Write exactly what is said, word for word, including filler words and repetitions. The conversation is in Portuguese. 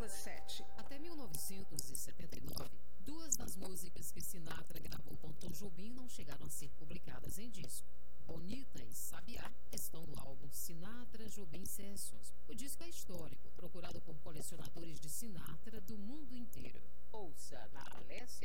vírgula sete. Até mil novecentos e setenta e nove, duas das músicas que Sinatra gravou com Tom Jobim não chegaram a ser publicadas em disco. Bonita e Sabiá estão no álbum Sinatra Jobim Sessions. O disco é histórico, procurado por colecionadores de Sinatra do mundo inteiro. Ouça na Alessia